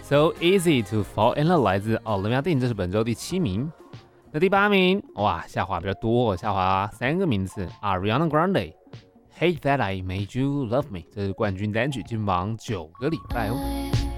So Easy to Fall in Love 来自奥林匹亚电影，这是本周第7名。那第8名，哇，下滑比较多，下滑3个名次。Ariana Grande，Hate That I Made You Love Me， 这是冠军单曲，进榜9个礼拜哦。